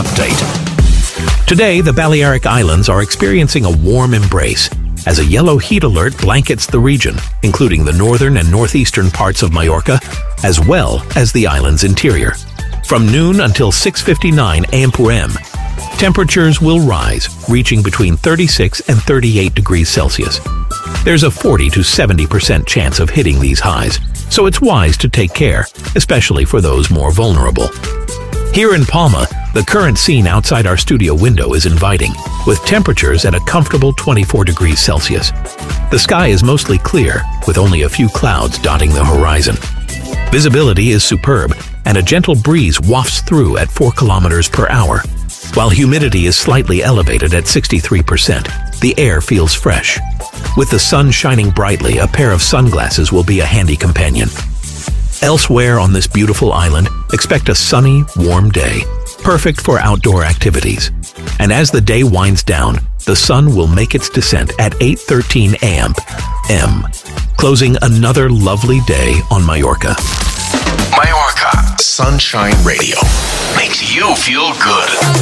update. Today, the Balearic Islands are experiencing a warm embrace as a yellow heat alert blankets the region, including the northern and northeastern parts of Majorca, as well as the island's interior. From noon until 6:59 a.m., temperatures will rise, reaching between 36 and 38 degrees Celsius. There's a 40 to 70% chance of hitting these highs, so it's wise to take care, especially for those more vulnerable. Here in Palma, the current scene outside our studio window is inviting, with temperatures at a comfortable 24 degrees Celsius. The sky is mostly clear, with only a few clouds dotting the horizon. Visibility is superb, and a gentle breeze wafts through at 4 kilometers per hour. While humidity is slightly elevated at 63%, the air feels fresh. With the sun shining brightly, a pair of sunglasses will be a handy companion. Elsewhere on this beautiful island, expect a sunny, warm day, perfect for outdoor activities. And as the day winds down, the sun will make its descent at 8:13 a.m., closing another lovely day on Majorca. Majorca Sunshine Radio makes you feel good.